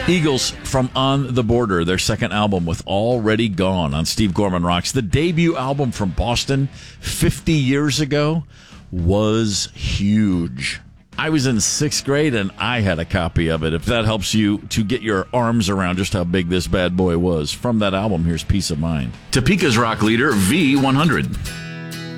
Eagles from On the Border, their second album with Already Gone on Steve Gorman Rocks. The debut album from Boston 50 years ago was huge. I was in sixth grade and I had a copy of it, if that helps you to get your arms around just how big this bad boy was. From that album, here's Peace of Mind. Topeka's rock leader, V100.